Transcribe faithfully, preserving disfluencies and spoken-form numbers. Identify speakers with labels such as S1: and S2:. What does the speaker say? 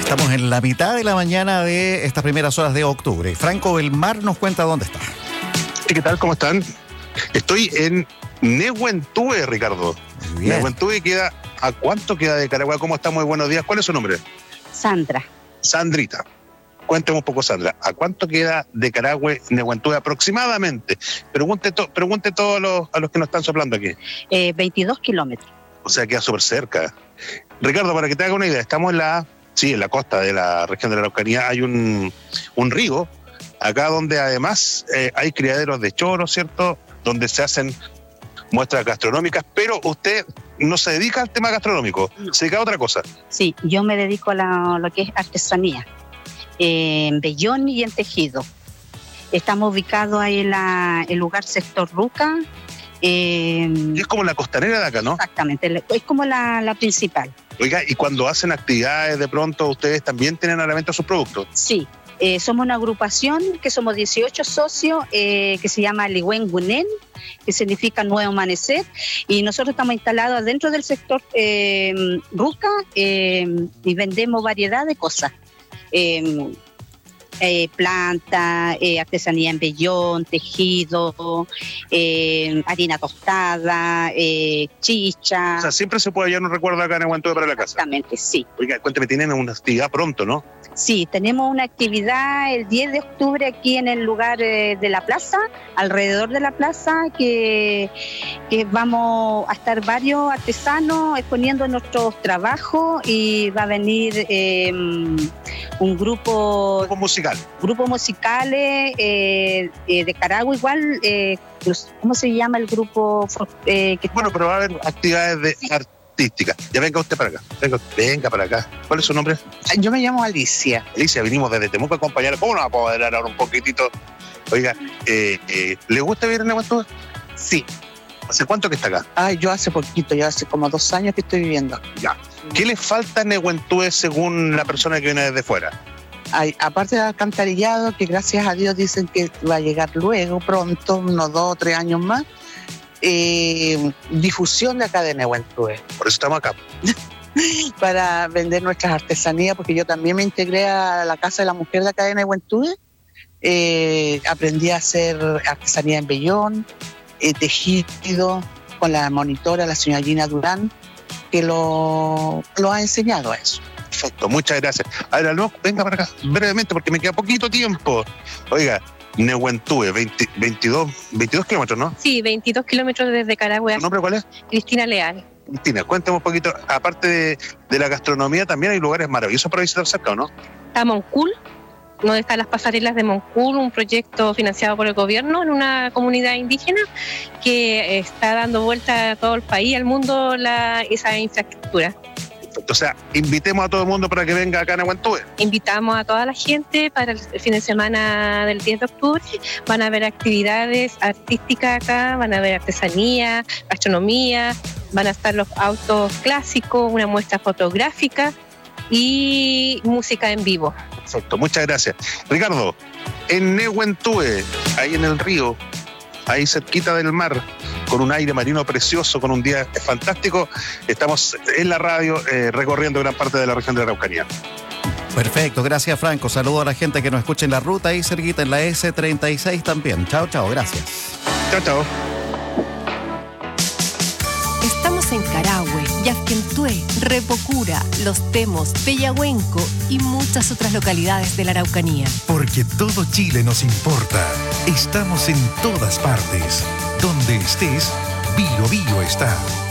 S1: Estamos en la mitad de la mañana de estas primeras horas de octubre. Franco Belmar nos cuenta dónde está.
S2: ¿Qué tal? ¿Cómo están? Estoy en Nehuentue, Ricardo. Nehuentue queda, ¿a cuánto queda de Carahue? ¿Cómo está? Muy buenos días. ¿Cuál es su nombre?
S3: Sandra.
S2: Sandrita. Cuénteme un poco, Sandra. ¿A cuánto queda de Carahue, Nehuentue aproximadamente? Pregunte, to, pregunte todos los, a los que nos están soplando aquí.
S3: Eh, veintidós kilómetros.
S2: O sea, queda súper cerca. Ricardo, para que te haga una idea, estamos en la, sí, en la costa de la región de la Araucanía. Hay un, un río, acá donde además eh, hay criaderos de choros, ¿cierto? Donde se hacen muestras gastronómicas, pero usted no se dedica al tema gastronómico, no. Se dedica a otra cosa.
S3: Sí, yo me dedico a la, lo que es artesanía, eh, en vellón y en tejido. Estamos ubicados ahí en la, el lugar sector Ruca. Eh,
S2: y es como la costanera de acá, ¿no?
S3: Exactamente, es como la, la principal.
S2: Oiga, y cuando hacen actividades de pronto, ¿ustedes también tienen a la venta sus productos?
S3: Sí, eh, somos una agrupación que somos dieciocho socios, eh, que se llama Liwen Gunen, que significa Nuevo Amanecer, y nosotros estamos instalados dentro del sector eh, Ruca eh, y vendemos variedad de cosas. Eh, Eh, planta, eh, artesanía en vellón, tejido, eh, harina tostada, eh, chicha.
S2: O sea, siempre se puede hallar un recuerdo acá en Nehuentue para la casa.
S3: Exactamente, sí.
S2: Oiga, cuénteme, tienen una actividad pronto, ¿no?
S3: Sí, tenemos una actividad el diez de octubre aquí en el lugar eh, de la plaza, alrededor de la plaza, que, que vamos a estar varios artesanos exponiendo nuestros trabajos y va a venir eh, un grupo...
S2: Grupo musical.
S3: Grupos musicales eh, eh, de Carahue igual, eh, ¿cómo se llama el grupo? Eh, que
S2: bueno, pero va a haber actividades de sí. artísticas. Ya venga usted para acá, venga, venga para acá. ¿Cuál es su nombre?
S4: Yo me llamo Alicia.
S2: Alicia, vinimos desde Temuco a acompañar. ¿Cómo nos va a poder hablar ahora un poquitito? Oiga, eh, eh, ¿le gusta vivir en Nehuentue?
S4: Sí.
S2: ¿Hace cuánto que está acá?
S4: Ay, yo hace poquito, yo hace como dos años que estoy viviendo.
S2: Ya. ¿Qué le falta a Nehuentue según la persona que viene desde fuera?
S4: Hay, aparte del alcantarillado, que gracias a Dios dicen que va a llegar luego, pronto, unos dos o tres años más, eh, difusión de acá de Nehuentue.
S2: Por eso estamos acá.
S4: Para vender nuestras artesanías, porque yo también me integré a la Casa de la Mujer de acá de Nehuentue, eh, aprendí a hacer artesanía en vellón, eh, tejido, con la monitora, la señora Gina Durán, que lo, lo ha enseñado a eso.
S2: Perfecto, muchas gracias. A ver, no, venga para acá, brevemente, porque me queda poquito tiempo. Oiga, Nehuentue, veinte, veintidós, veintidós kilómetros, ¿no?
S5: Sí, veintidós kilómetros desde Carahue.
S2: ¿Tu nombre cuál es?
S5: Cristina Leal.
S2: Cristina, cuéntame un poquito, aparte de, de la gastronomía, también hay lugares maravillosos para visitar cerca, ¿o no?
S5: Está Moncul, donde están las pasarelas de Moncul, un proyecto financiado por el gobierno en una comunidad indígena que está dando vuelta a todo el país, al mundo, la, esa infraestructura.
S2: O sea, invitemos a todo el mundo para que venga acá a Nehuentue.
S5: Invitamos a toda la gente para el fin de semana del diez de octubre. Van a haber actividades artísticas acá, van a haber artesanía, gastronomía, van a estar los autos clásicos, una muestra fotográfica y música en vivo.
S2: Perfecto, muchas gracias. Ricardo, en Nehuentue, ahí en el río, ahí cerquita del mar, con un aire marino precioso, con un día fantástico, estamos en la radio eh, recorriendo gran parte de la región de la Araucanía.
S1: Perfecto, gracias Franco. Saludo a la gente que nos escucha en la ruta ahí cerquita en la ese treinta y seis también. Chao, chao, gracias.
S2: Chao, chao.
S6: Estamos en Carahue, Yasquentue, Repocura, Los Temos, Pellahuenco y muchas otras localidades de la Araucanía.
S7: Porque todo Chile nos importa. Estamos en todas partes. Donde estés, Bio Bio está.